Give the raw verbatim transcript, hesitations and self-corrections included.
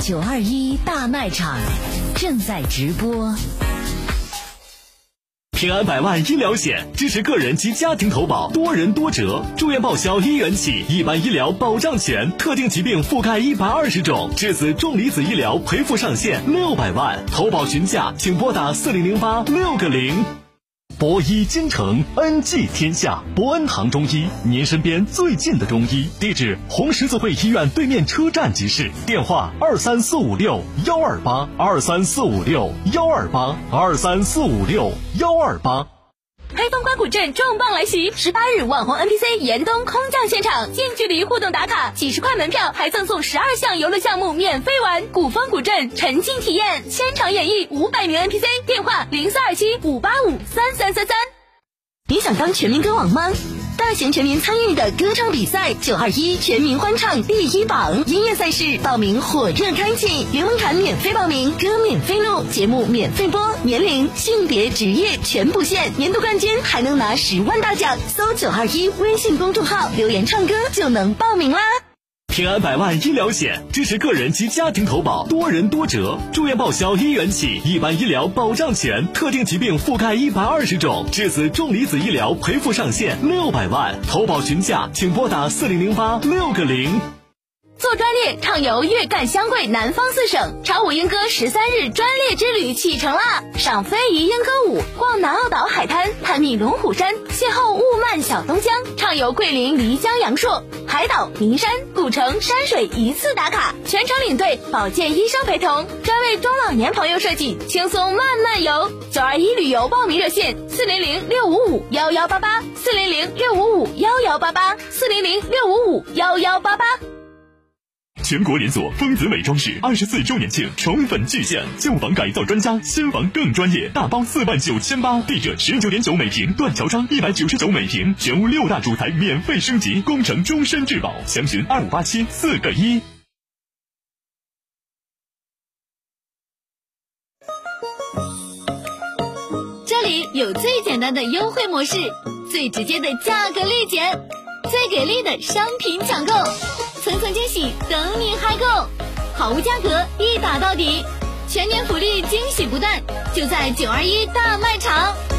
九二一大卖场正在直播。 平安百万医疗险支持个人及家庭投保，多人多折，住院报销一元起，一般医疗保障全，特定疾病覆盖一百二十种，质子重离子医疗赔付上限六百万，投保询价请拨打四零零八六个零。博医京城，恩济天下，博恩堂中医，您身边最近的中医。地址：红十字会医院对面车站即市。电话：二三四五六幺二八二三四五六幺二八二三四五六幺二八。 黑风关古镇重磅来袭！十八日，网红 N P C 严冬空降现场，近距离互动打卡，几十块门票还赠送十二项游乐项目免费玩。古风古镇沉浸体验，现场演绎五百名 N P C。电话：零四二七五八五三三三三。你想当全民歌王吗？大型全民参与的歌唱比赛九二一全民欢唱第一榜，音乐赛事报名火热开启，联盟卡免费报名，歌免费录，节目免费播，年龄、性别、职业全不限，年度冠军还能拿十万大奖。搜九二一微信公众号留言唱歌就能报名啦。 平安百万医疗险支持个人及家庭投保，多人多折，住院报销一元起，一般医疗保障全，特定疾病覆盖一百二十种，质子重离子医疗赔付上限六百万，投保询价请拨打四零零八六个零。 做专列畅游粤赣湘桂南方四省，潮舞莺歌十三日专列之旅启程啦！赏非遗莺歌舞，逛南澳岛海滩，探秘龙虎山，邂逅雾漫小东江，畅游桂林漓江阳朔，海岛、名山、古城、山水一次打卡，全程领队，保健医生陪同，专为中老年朋友设计，轻松慢慢游。九二一旅游报名热线：四零零六五五幺幺八八，四零零六五五幺幺八八，四零零六五五幺幺八八。 全国连锁丰子美装饰二十四周年庆宠粉巨献，旧房改造专家，新房更专业，大包四万九千八，地者十九点九每平，断桥商一百九十九每平，全屋六大主材免费升级，工程终身质保，详询二五八七四个一。 这里有最简单的优惠模式，最直接的价格立减，最给力的商品抢购，层层惊喜等你嗨购，好物价格一打到底，全年福利惊喜不断，就在九二一大卖场。